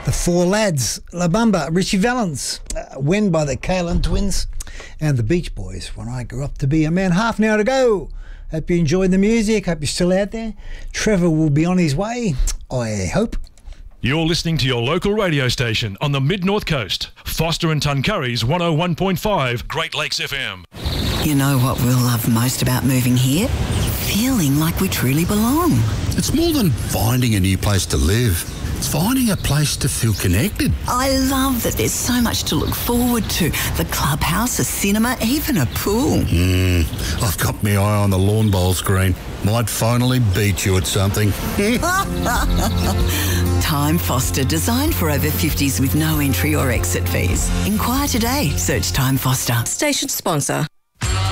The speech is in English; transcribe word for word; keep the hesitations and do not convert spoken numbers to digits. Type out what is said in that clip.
The Four Lads, La Bamba, Richie Valens, uh, When by the Kalen Twins, and the Beach Boys, When I Grew Up to Be a Man. Half an hour to go. Hope you enjoyed the music. Hope you're still out there. Trevor will be on his way, I hope. You're listening to your local radio station on the Mid-North Coast. Foster and Tuncurry's one oh one point five Great Lakes F M. You know what we'll love most about moving here? Feeling like we truly belong. It's more than finding a new place to live. It's finding a place to feel connected. I love that there's so much to look forward to. The clubhouse, a cinema, even a pool. Mm, I've got my eye on the lawn bowl screen. Might finally beat you at something. Time Foster, designed for over fifties with no entry or exit fees. Inquire today. Search Time Foster. Station sponsor.